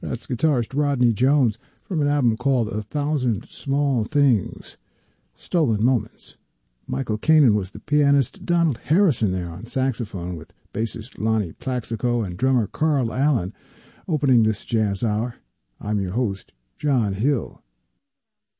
That's guitarist Rodney Jones from an album called A Thousand Small Things, Stolen Moments. Michael Kanan was the pianist, Donald Harrison there on saxophone with bassist Lonnie Plaxico and drummer Carl Allen opening this jazz hour. I'm your host, John Hill.